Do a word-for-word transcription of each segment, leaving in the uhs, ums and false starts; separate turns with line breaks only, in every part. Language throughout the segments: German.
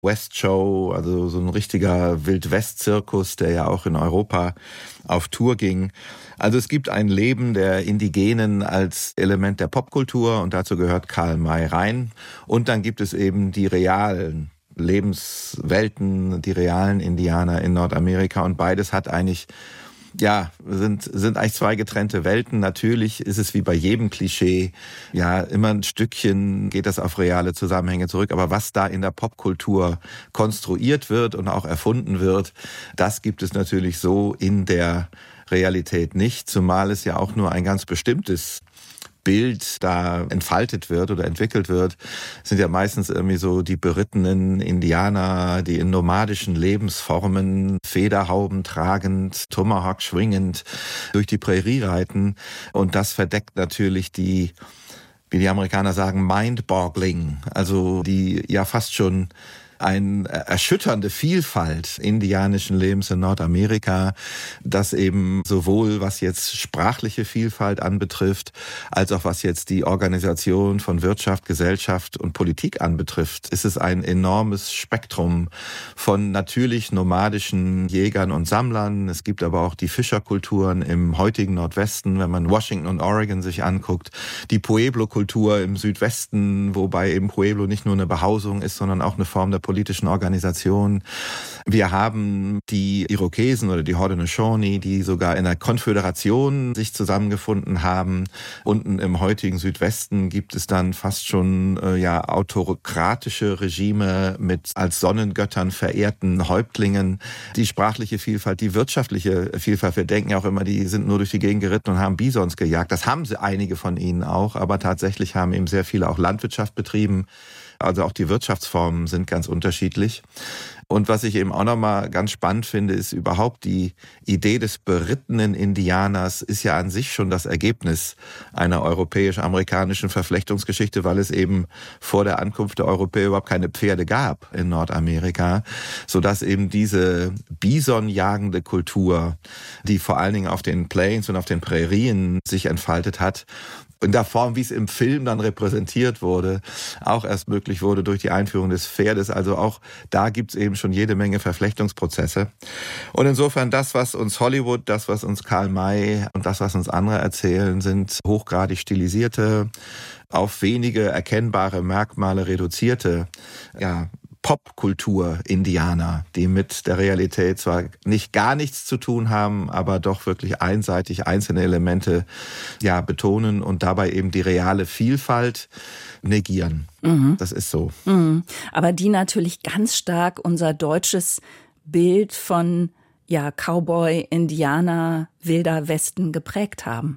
West Show, also so ein richtiger Wild-West-Zirkus, der ja auch in Europa auf Tour ging. Also es gibt ein Leben der Indigenen als Element der Popkultur und dazu gehört Karl May rein. Und dann gibt es eben die realen Lebenswelten, die realen Indianer in Nordamerika und beides hat eigentlich Ja, sind, sind eigentlich zwei getrennte Welten. Natürlich ist es wie bei jedem Klischee, ja, immer ein Stückchen geht das auf reale Zusammenhänge zurück. Aber was da in der Popkultur konstruiert wird und auch erfunden wird, das gibt es natürlich so in der Realität nicht. Zumal es ja auch nur ein ganz bestimmtes Bild da entfaltet wird oder entwickelt wird, sind ja meistens irgendwie so die berittenen Indianer, die in nomadischen Lebensformen, Federhauben tragend, Tomahawk schwingend durch die Prärie reiten. Und das verdeckt natürlich die, wie die Amerikaner sagen, mind-boggling, also die ja fast schon eine erschütternde Vielfalt indianischen Lebens in Nordamerika, das eben sowohl was jetzt sprachliche Vielfalt anbetrifft, als auch was jetzt die Organisation von Wirtschaft, Gesellschaft und Politik anbetrifft, ist es ein enormes Spektrum von natürlich nomadischen Jägern und Sammlern. Es gibt aber auch die Fischerkulturen im heutigen Nordwesten, wenn man Washington und Oregon sich anguckt, die Pueblo-Kultur im Südwesten, wobei eben Pueblo nicht nur eine Behausung ist, sondern auch eine Form der politischen Organisation. Wir haben die Irokesen oder die Haudenosaunee, die sogar in einer Konföderation sich zusammengefunden haben. Unten im heutigen Südwesten gibt es dann fast schon äh, ja autokratische Regime mit als Sonnengöttern verehrten Häuptlingen. Die sprachliche Vielfalt, die wirtschaftliche Vielfalt, wir denken ja auch immer, die sind nur durch die Gegend geritten und haben Bisons gejagt. Das haben sie einige von ihnen auch, aber tatsächlich haben eben sehr viele auch Landwirtschaft betrieben. Also auch die Wirtschaftsformen sind ganz unterschiedlich. Und was ich eben auch nochmal ganz spannend finde, ist überhaupt die Idee des berittenen Indianers ist ja an sich schon das Ergebnis einer europäisch-amerikanischen Verflechtungsgeschichte, weil es eben vor der Ankunft der Europäer überhaupt keine Pferde gab in Nordamerika, sodass eben diese bisonjagende Kultur, die vor allen Dingen auf den Plains und auf den Prärien sich entfaltet hat, in der Form, wie es im Film dann repräsentiert wurde, auch erst möglich wurde durch die Einführung des Pferdes. Also auch da gibt's eben schon jede Menge Verflechtungsprozesse. Und insofern das, was uns Hollywood, das, was uns Karl May und das, was uns andere erzählen, sind hochgradig stilisierte, auf wenige erkennbare Merkmale reduzierte, ja, Popkultur-Indianer, die mit der Realität zwar nicht gar nichts zu tun haben, aber doch wirklich einseitig einzelne Elemente ja betonen und dabei eben die reale Vielfalt negieren. Mhm. Das ist so.
Mhm. Aber die natürlich ganz stark unser deutsches Bild von ja, Cowboy, Indianer, Wilder Westen geprägt haben.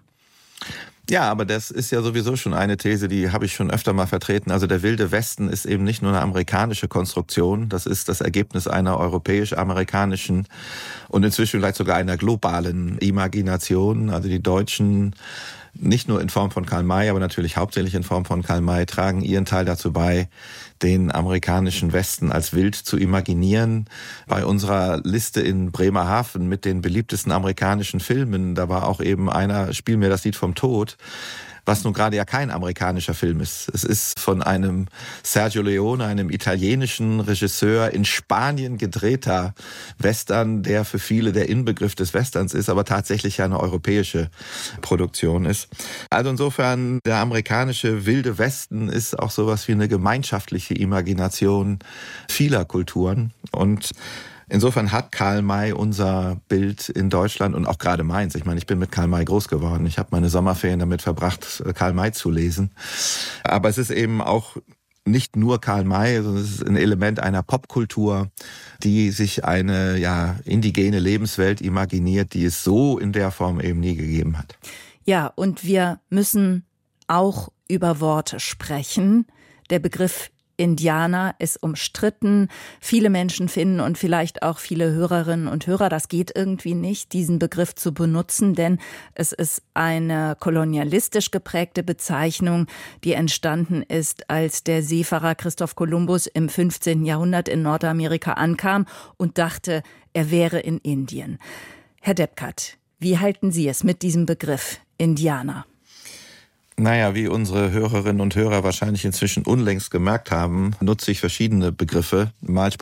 Ja, aber das ist ja sowieso schon eine These, die habe ich schon öfter mal vertreten. Also der Wilde Westen ist eben nicht nur eine amerikanische Konstruktion, das ist das Ergebnis einer europäisch-amerikanischen und inzwischen vielleicht sogar einer globalen Imagination. Also die Deutschen, nicht nur in Form von Karl May, aber natürlich hauptsächlich in Form von Karl May, tragen ihren Teil dazu bei, den amerikanischen Westen als wild zu imaginieren. Bei unserer Liste in Bremerhaven mit den beliebtesten amerikanischen Filmen, da war auch eben einer, Spiel mir das Lied vom Tod, was nun gerade ja kein amerikanischer Film ist. Es ist von einem Sergio Leone, einem italienischen Regisseur, in Spanien gedrehter Western, der für viele der Inbegriff des Westerns ist, aber tatsächlich ja eine europäische Produktion ist. Also insofern, der amerikanische Wilde Westen ist auch sowas wie eine gemeinschaftliche Imagination vieler Kulturen. Und insofern hat Karl May unser Bild in Deutschland und auch gerade meins. Ich meine, ich bin mit Karl May groß geworden. Ich habe meine Sommerferien damit verbracht, Karl May zu lesen. Aber es ist eben auch nicht nur Karl May, sondern es ist ein Element einer Popkultur, die sich eine ja indigene Lebenswelt imaginiert, die es so in der Form eben nie gegeben hat.
Ja, und wir müssen auch über Worte sprechen. Der Begriff Indianer ist umstritten. Viele Menschen finden und vielleicht auch viele Hörerinnen und Hörer, das geht irgendwie nicht, diesen Begriff zu benutzen, denn es ist eine kolonialistisch geprägte Bezeichnung, die entstanden ist, als der Seefahrer Christoph Kolumbus im fünfzehnten Jahrhundert in Nordamerika ankam und dachte, er wäre in Indien. Herr Deppkart, wie halten Sie es mit diesem Begriff Indianer?
Naja, wie unsere Hörerinnen und Hörer wahrscheinlich inzwischen unlängst gemerkt haben, nutze ich verschiedene Begriffe. Mal